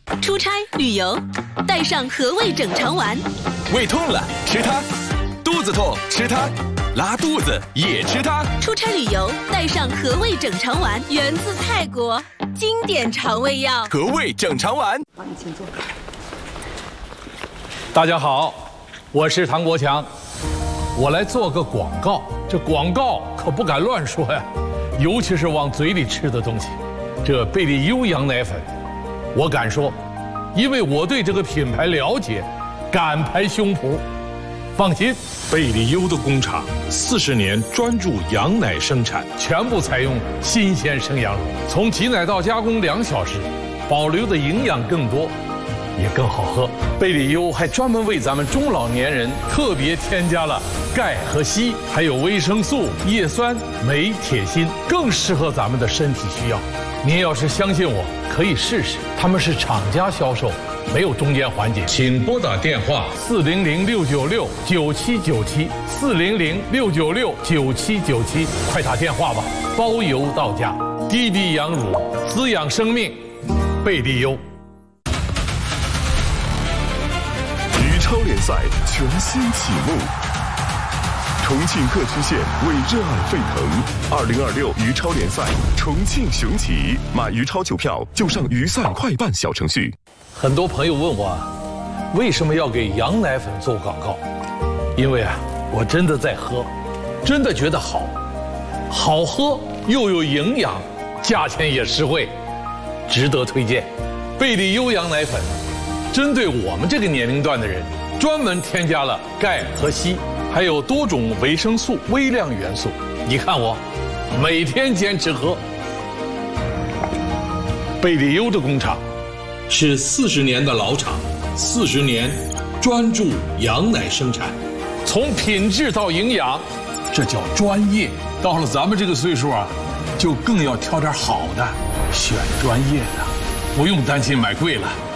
出差旅游，带上和味整肠丸。 胃痛了吃它，肚子痛吃它，拉肚子也吃它。 出差旅游，带上和味整肠丸，源自泰国，经典肠胃药。 和味整肠丸。 好，你请坐。 大家好，我是唐国强，我来做个广告。这广告可不敢乱说呀，尤其是往嘴里吃的东西。这贝利优羊奶粉，我敢说，因为我对这个品牌了解，敢拍胸脯。放心，贝利优的工厂40年专注羊奶生产，全部采用新鲜生羊乳，从挤奶到加工2小时，保留的营养更多，也更好喝。贝利优还专门为咱们中老年人特别添加了钙和硒，还有维生素、叶酸、镁、铁、锌，更适合咱们的身体需要。您要是相信我，可以试试。他们是厂家销售，没有中间环节。请拨打电话400-696-9797，400-696-9797，快打电话吧，包邮到家。滴滴羊乳，滋养生命，贝利优。 余超联赛全新启幕，重庆各区县为热爱沸腾。2026余超联赛重庆雄起，买余超球票就上余赛快办小程序。 很多朋友问我，为什么要给羊奶粉做广告？因为我真的在喝，真的觉得好，好喝又有营养，价钱也实惠，值得推荐。贝利优羊奶粉，针对我们这个年龄段的人，专门添加了钙和硒，还有多种维生素、微量元素。你看我，每天坚持喝。贝利优的工厂是40年的老厂，40年专注羊奶生产，从品质到营养，这叫专业。到了咱们这个岁数就更要挑点好的，选专业的，不用担心买贵了。